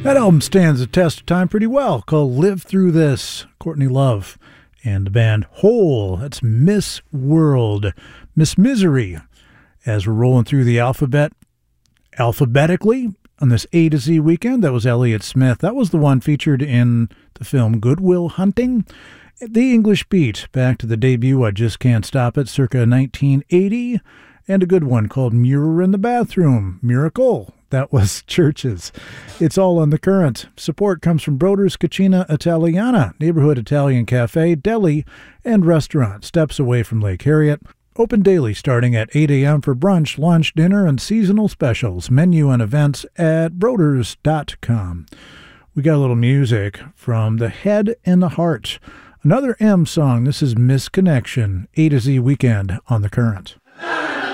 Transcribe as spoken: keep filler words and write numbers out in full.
That album stands the test of time pretty well, called Live Through This. Courtney Love and the band Hole. That's Miss World. Miss Misery. As we're rolling through the alphabet, alphabetically, on this A to Z weekend, that was Elliott Smith. That was the one featured in the film Good Will Hunting. The English Beat, back to the debut I Just Can't Stop It, circa nineteen eighty. And a good one called Mirror in the Bathroom, Miracle. That was Churches. It's all on the current. Support comes from Broder's Cucina Italiana, neighborhood Italian cafe, deli, and restaurant, steps away from Lake Harriet. Open daily starting at eight a.m. for brunch, lunch, dinner, and seasonal specials. Menu and events at broders dot com. We got a little music from The Head and the Heart. Another M song. This is Misconnection. A to Z Weekend on the Current.